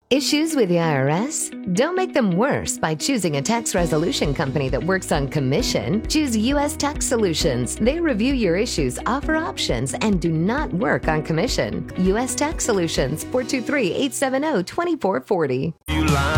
Issues with the IRS? Don't make them worse by choosing a tax resolution company that works on commission. Choose U.S. Tax Solutions. They review your issues, offer options, and do not work on commission. U.S. Tax Solutions, 423-870-2440. You lie.